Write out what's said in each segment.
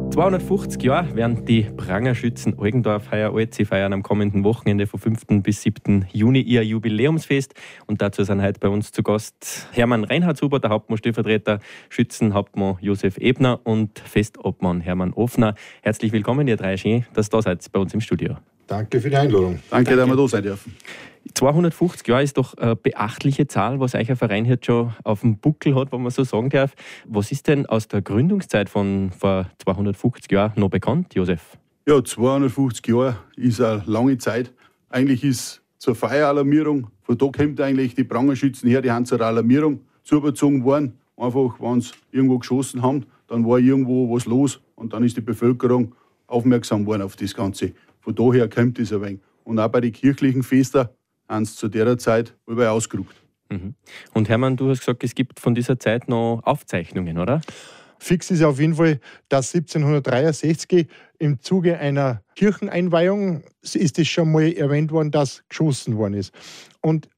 250 Jahre werden die Prangerschützen Eugendorf heuer alt. Sie feiern am kommenden Wochenende vom 5. bis 7. Juni ihr Jubiläumsfest. Und dazu sind heute bei uns zu Gast Hermann Reinhardshuber, der Hauptmann-Stellvertreter, Schützenhauptmann Josef Ebner und Festobmann Hermann Ofner. Herzlich willkommen, ihr drei. Schön, dass ihr da seid bei uns im Studio. Danke für die Einladung. Danke, dass wir da sein dürfen. 250 Jahre ist doch eine beachtliche Zahl, was euch ein Verein jetzt schon auf dem Buckel hat, wenn man so sagen darf. Was ist denn aus der Gründungszeit von vor 250 Jahren noch bekannt, Josef? Ja, 250 Jahre ist eine lange Zeit. Eigentlich ist zur Feueralarmierung, von da kommt eigentlich die Prangerschützen her, die haben zur Alarmierung zugezogen worden. Einfach, wenn sie irgendwo geschossen haben, dann war irgendwo was los und dann ist die Bevölkerung aufmerksam worden auf das Ganze. Von daher kommt das ein wenig. Und auch bei den kirchlichen Festen haben sie zu der Zeit überall ausgerückt. Mhm. Und Hermann, du hast gesagt, es gibt von dieser Zeit noch Aufzeichnungen, oder? Fix ist auf jeden Fall, dass 1763 im Zuge einer Kircheneinweihung ist es schon mal erwähnt worden, dass geschossen worden ist. Und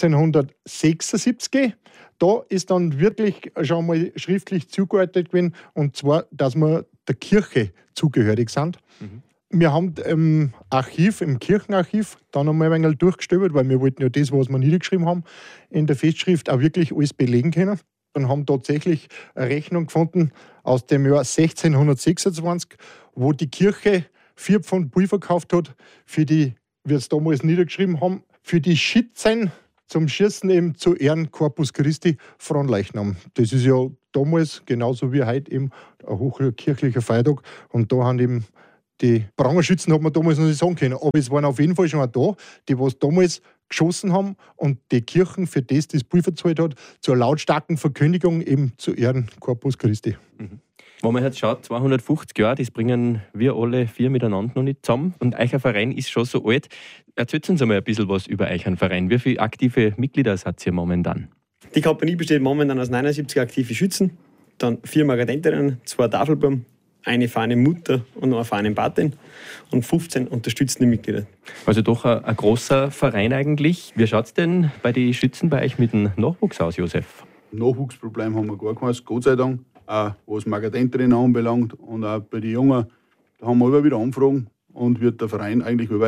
1776, da ist dann wirklich schon mal schriftlich zugeordnet gewesen, und zwar, dass wir der Kirche zugehörig sind. Mhm. Wir haben im Archiv, im Kirchenarchiv, dann einmal ein wenig durchgestöbert, weil wir wollten ja das, was wir niedergeschrieben haben, in der Festschrift auch wirklich alles belegen können. Und haben tatsächlich eine Rechnung gefunden aus dem Jahr 1626, wo die Kirche 4 Pfund Pulver gekauft hat, für die, wie wir es damals niedergeschrieben haben, für die Schützen zum Schießen eben zu Ehren Corpus Christi Fronleichnam. Das ist ja damals, genauso wie heute, eben ein hochkirchlicher Feiertag. Und da haben eben die Prangerschützen, hat man damals noch nicht sagen können, aber es waren auf jeden Fall schon auch da, die was damals geschossen haben und die Kirchen für das Pulver gezahlt hat, zur lautstarken Verkündigung eben zu Ehren Corpus Christi. Mhm. Wenn man jetzt schaut, 250 Jahre, das bringen wir alle 4 miteinander noch nicht zusammen. Und euer Verein ist schon so alt. Erzählt uns einmal ein bisschen was über euren Verein. Wie viele aktive Mitglieder seid ihr momentan? Die Kompanie besteht momentan aus 79 aktiven Schützen, dann 4 Magadenterinnen, 2 Tafelbuben, eine feine Mutter und noch eine feine Patin und 15 unterstützende Mitglieder. Also doch ein großer Verein eigentlich. Wie schaut es denn bei den Schützen bei euch mit dem Nachwuchs aus, Josef? Nachwuchsproblem haben wir gar keins, Gott sei Dank. Auch was Magadenterinnen anbelangt und auch bei den Jungen, da haben wir immer wieder Anfragen und wird der Verein eigentlich überall